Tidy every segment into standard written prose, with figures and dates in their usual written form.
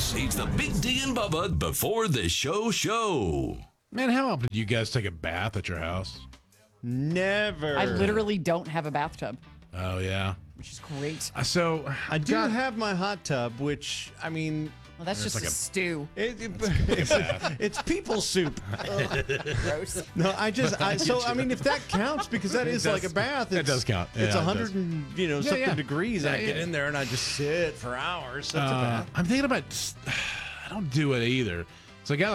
This is the Big D and Bubba before the show. Man, how often do you guys take a bath at your house? Never. I literally don't have a bathtub, Oh, yeah. which is great. So I do have my hot tub, which, I mean, Well, that's just like a a- stew. it's people soup. Gross. No, I mean, if that counts, because that is like a bath. It does count. It's Yeah, it 100 and, something yeah. degrees. Yeah, I get yeah. in there and I just sit for hours. That's a bath. I'm thinking about. I don't do it either. So I got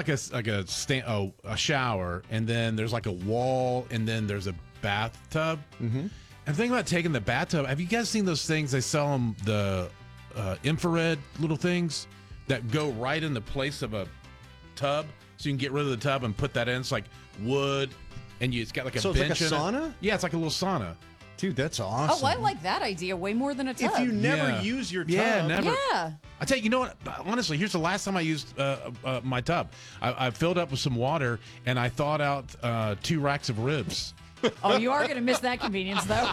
a shower, and then there's like a wall, and then there's a bathtub. Mm-hmm. I'm thinking about taking the bathtub. Have you guys seen those things? They sell them the infrared little things that go right in the place of a tub, so you can get rid of the tub and put that in. It's like wood, and it's got like a So it's like bench a in it. sauna? Yeah, it's like a little sauna. Dude, that's awesome. Oh, I like that idea way more than a tub. If you never Yeah. use your tub. Yeah, never. Yeah. I tell you, you know what? Honestly, here's the last time I used my tub. I filled up with some water and I thawed out 2 racks of ribs. Oh, you are going to miss that convenience, though.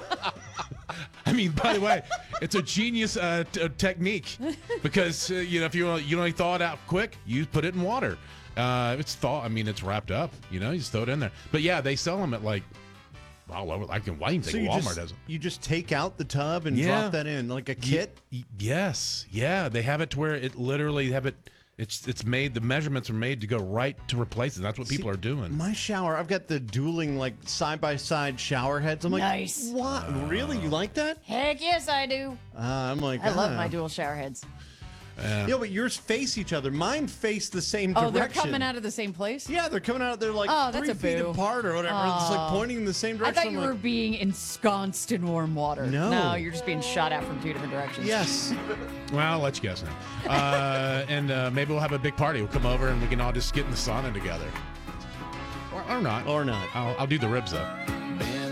I mean, by the way, it's a genius technique because if you only thaw it out quick, you put it in water. It's thaw. I mean, it's wrapped up. You just throw it in there. But yeah, they sell them at like all over. Why do you think Walmart does it? You just take out the tub and Yeah. drop that in like a kit? Yes. Yeah. They have it to where it literally have it. It's made. The measurements are made to go right to replace it. That's what people are doing. My shower, I've got the dueling like side-by-side shower heads. I'm like, Nice. What? Really? You like that? Heck yes, I do. I'm like, I love my dual shower heads. Yeah, but yours face each other. Mine face the same Oh, direction. they're coming out of the same place? Yeah, they're coming out. They're like Oh, that's 3 a feet boo. apart or whatever. It's like pointing in the same I direction. thought you I'm were like, being ensconced in warm water. No. you're just being shot at from 2 different directions. Yes. Well, I'll let you guys know. And maybe we'll have a big party. We'll come over and we can all just get in the sauna together. Or not. Or not. I'll do the ribs, though.